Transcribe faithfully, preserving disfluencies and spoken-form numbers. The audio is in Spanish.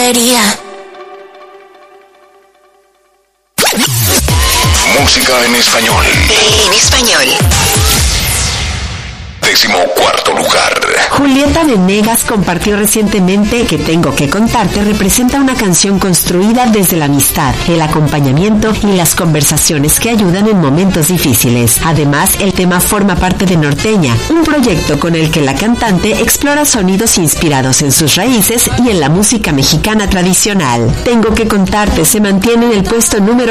sería. Música en español. En español. Décimo cuarto lugar. Julieta Venegas compartió recientemente que Tengo que contarte representa una canción construida desde la amistad, el acompañamiento y las conversaciones que ayudan en momentos difíciles. Además, el tema forma parte de Norteña, un proyecto con el que la cantante explora sonidos inspirados en sus raíces y en la música mexicana tradicional. Tengo que contarte se mantiene en el puesto número